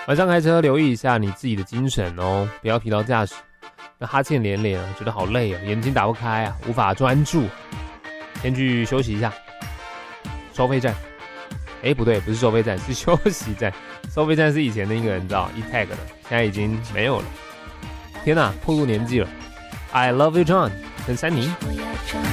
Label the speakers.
Speaker 1: 晚上开车留意一下你自己的精神哦，不要疲劳驾驶。那哈欠连连啊，觉得好累哦，眼睛打不开啊，无法专注。先去休息一下。收费站，不对，不是收费站，是休息站。收费站是以前的一个人知道 E-Tag 的，现在已经没有了。天哪，暴露年纪了。I love you, John，跟珊妮。